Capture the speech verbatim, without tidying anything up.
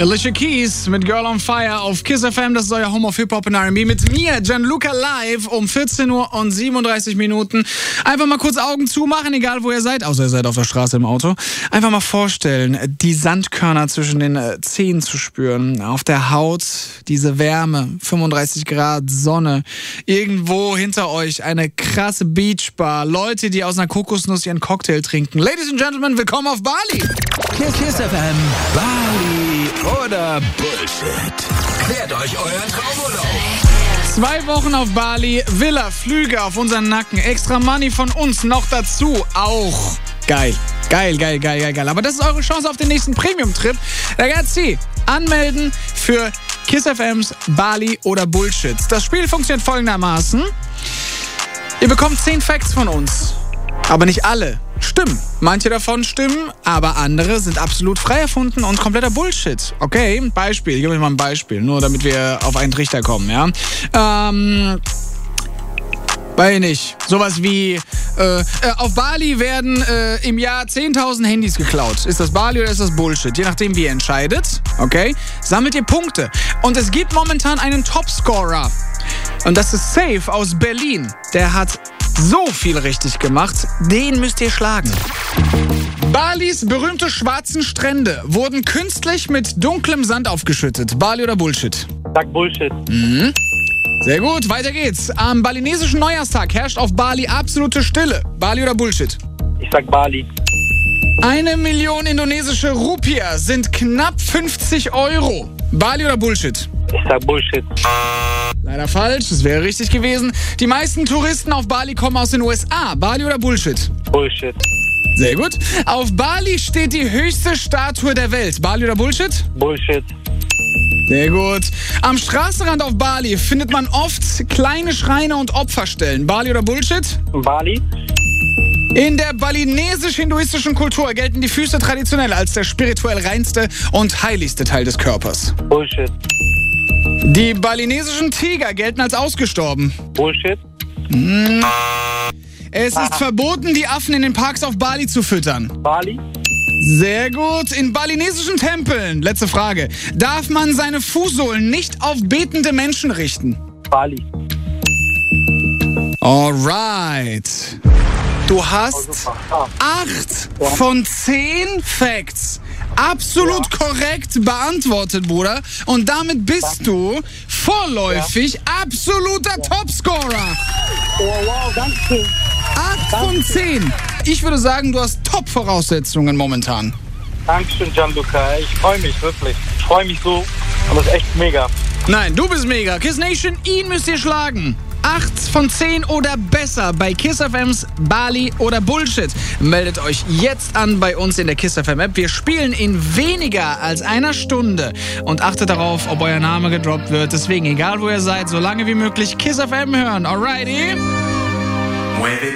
Alicia Keys mit Girl on Fire auf Kiss F M, das ist euer Home of Hip-Hop und R and B. Mit mir, Gianluca, live um vierzehn Uhr und siebenunddreißig Minuten. Einfach mal kurz Augen zumachen, egal wo ihr seid, außer ihr seid auf der Straße im Auto. Einfach mal vorstellen, die Sandkörner zwischen den Zehen zu spüren, auf der Haut diese Wärme, fünfunddreißig Grad, Sonne. Irgendwo hinter euch eine krasse Beachbar, Leute, die aus einer Kokosnuss ihren Cocktail trinken. Ladies and Gentlemen, willkommen auf Bali. Kiss, Kiss F M, Bali oder Bullshit. Klärt euch euren Traumurlaub. Zwei Wochen auf Bali, Villa, Flüge auf unseren Nacken, extra Money von uns noch dazu, auch geil. Geil, geil, geil, geil, geil. Aber das ist eure Chance auf den nächsten Premium-Trip. Ragazzi, anmelden für Kiss F Ms Bali oder Bullshit. Das Spiel funktioniert folgendermaßen. Ihr bekommt zehn Facts von uns, aber nicht alle stimmen. Manche davon stimmen, aber andere sind absolut frei erfunden und kompletter Bullshit. Okay, Beispiel. Ich gebe euch mal ein Beispiel, nur damit wir auf einen Trichter kommen, ja. Ähm, weiß ich nicht. Sowas wie, äh, äh, auf Bali werden äh, im Jahr zehntausend Handys geklaut. Ist das Bali oder ist das Bullshit? Je nachdem, wie ihr entscheidet, okay, sammelt ihr Punkte. Und es gibt momentan einen Topscorer. Und das ist Safe aus Berlin. Der hat so viel richtig gemacht, den müsst ihr schlagen. Balis berühmte schwarzen Strände wurden künstlich mit dunklem Sand aufgeschüttet. Bali oder Bullshit? Sag Bullshit. Mhm. Sehr gut, weiter geht's. Am balinesischen Neujahrstag herrscht auf Bali absolute Stille. Bali oder Bullshit? Ich sag Bali. Eine Million indonesische Rupiah sind knapp fünfzig Euro. Bali oder Bullshit? Ich sag Bullshit. Leider falsch, das wäre richtig gewesen. Die meisten Touristen auf Bali kommen aus den U S A. Bali oder Bullshit? Bullshit. Sehr gut. Auf Bali steht die höchste Statue der Welt. Bali oder Bullshit? Bullshit. Sehr gut. Am Straßenrand auf Bali findet man oft kleine Schreine und Opferstellen. Bali oder Bullshit? Bali. In der balinesisch-hinduistischen Kultur gelten die Füße traditionell als der spirituell reinste und heiligste Teil des Körpers. Bullshit. Die balinesischen Tiger gelten als ausgestorben. Bullshit. Hm. Es ist verboten, die Affen in den Parks auf Bali zu füttern. Bali. Sehr gut. In balinesischen Tempeln, letzte Frage, darf man seine Fußsohlen nicht auf betende Menschen richten? Bali. Alright. Du hast acht von zehn Facts absolut ja. korrekt beantwortet, Bruder. Und damit bist danke. du vorläufig ja. absoluter ja. Topscorer. Oh, wow, danke. acht von zehn. Ich würde sagen, du hast Top-Voraussetzungen momentan. Dankeschön, Gianluca. Ich freue mich, wirklich. Ich freue mich so. Und das ist echt mega. Nein, du bist mega. Kiss Nation, ihn müsst ihr schlagen. acht von zehn oder besser bei Kiss F Ms Bali oder Bullshit. Meldet euch jetzt an bei uns in der Kiss F M App. Wir spielen in weniger als einer Stunde. Und achtet darauf, ob euer Name gedroppt wird. Deswegen, egal wo ihr seid, so lange wie möglich Kiss F M hören. Alrighty?